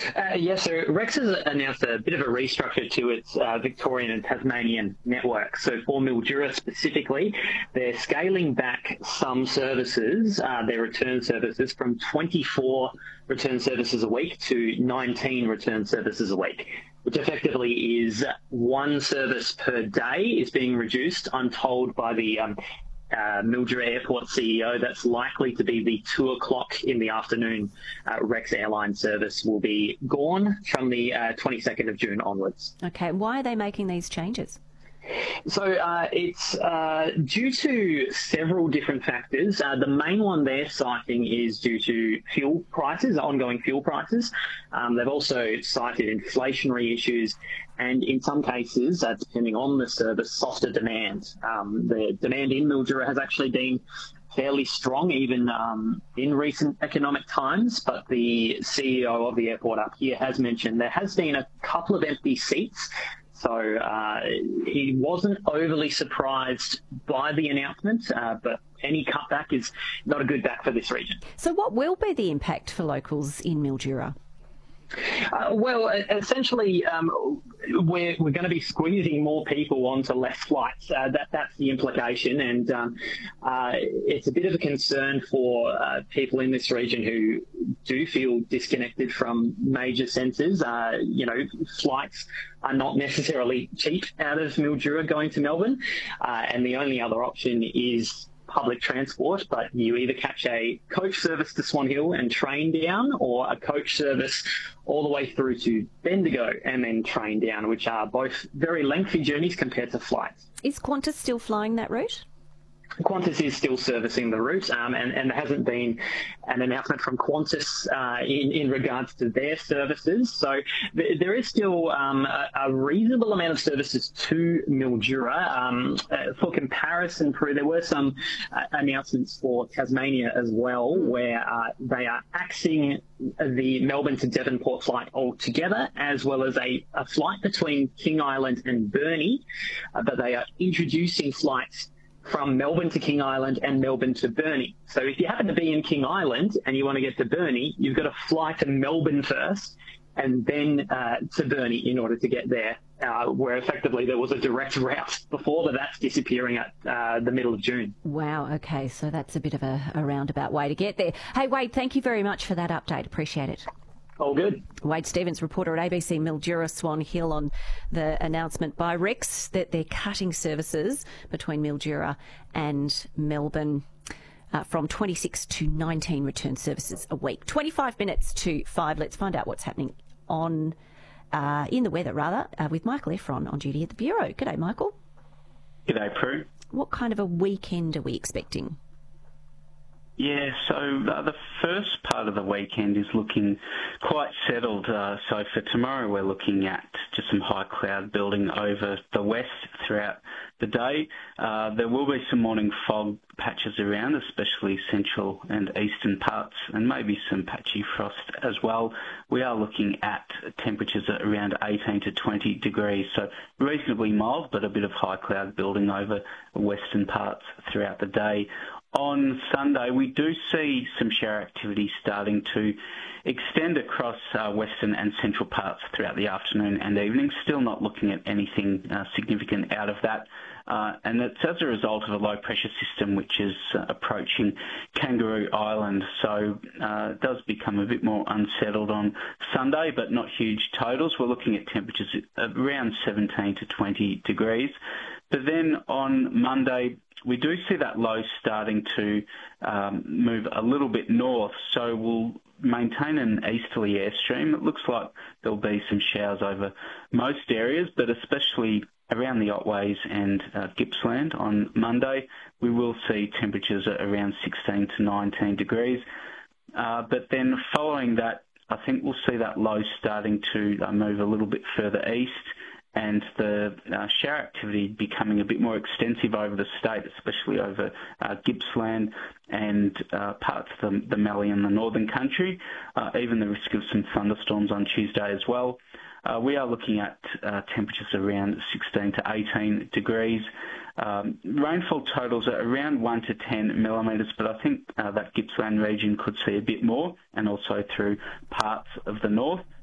Yeah, so Rex has announced a bit of a restructure to its Victorian and Tasmanian network. So for Mildura specifically, they're scaling back some services, their return services, from 24 return services a week to 19 return services a week, which effectively is one service per day is being reduced. I'm told by the Mildura Airport CEO that's likely to be the 2 o'clock in the afternoon Rex airline service will be gone from the 22nd of June onwards. Okay, why are they making these changes? So it's due to several different factors. The main one they're citing is due to fuel prices, ongoing fuel prices. They've also cited inflationary issues and in some cases, depending on the service, softer demand. The demand in Mildura has actually been fairly strong even in recent economic times, but the CEO of the airport up here has mentioned there has been a couple of empty seats. So he wasn't overly surprised by the announcement, but any cutback is not a good back for this region. So what will be the impact for locals in Mildura? Well, essentially, we're going to be squeezing more people onto less flights. That's the implication, and it's a bit of a concern for people in this region who do feel disconnected from major centres. Flights are not necessarily cheap out of Mildura going to Melbourne, and the only other option is public transport, but you either catch a coach service to Swan Hill and train down, or a coach service all the way through to Bendigo and then train down, which are both very lengthy journeys compared to flights. Is Qantas still flying that route? Qantas is still servicing the route, and there hasn't been an announcement from Qantas in regards to their services. So there is still a reasonable amount of services to Mildura. For comparison, Prue, there were some announcements for Tasmania as well, where they are axing the Melbourne to Devonport flight altogether, as well as a flight between King Island and Burnie, but they are introducing flights from Melbourne to King Island and Melbourne to Burnie. So if you happen to be in King Island and you want to get to Burnie, you've got to fly to Melbourne first and then to Burnie in order to get there, where effectively there was a direct route before, but that's disappearing at the middle of June. Wow, okay, so that's a bit of a roundabout way to get there. Hey, Wade, thank you very much for that update. Appreciate it. All good. Wade Stevens, reporter at ABC Mildura Swan Hill, on the announcement by Rex that they're cutting services between Mildura and Melbourne from 26 to 19 return services a week. 25 minutes to 5. Let's find out what's happening in the weather, with Michael Efron on duty at the Bureau. G'day, Michael. G'day, Prue. What kind of a weekend are we expecting? Yeah, so the first part of the weekend is looking quite settled. So for tomorrow, we're looking at just some high cloud building over the west throughout the day. There will be some morning fog patches around, especially central and eastern parts, and maybe some patchy frost as well. We are looking at temperatures at around 18 to 20 degrees, so reasonably mild, but a bit of high cloud building over the western parts throughout the day. On Sunday, we do see some shower activity starting to extend across western and central parts throughout the afternoon and evening. Still not looking at anything significant out of that. And it's as a result of a low-pressure system which is approaching Kangaroo Island. So it does become a bit more unsettled on Sunday, but not huge totals. We're looking at temperatures at around 17 to 20 degrees. But then on Monday, we do see that low starting to move a little bit north, so we'll maintain an easterly airstream. It looks like there'll be some showers over most areas, but especially around the Otways and Gippsland on Monday. We will see temperatures at around 16 to 19 degrees. But then following that, I think we'll see that low starting to move a little bit further east, and the shower activity becoming a bit more extensive over the state, especially over Gippsland and parts of the Mallee and the Northern Country, even the risk of some thunderstorms on Tuesday as well. We are looking at temperatures around 16 to 18 degrees. Rainfall totals are around 1 to 10 millimetres, but I think that Gippsland region could see a bit more, and also through parts of the north.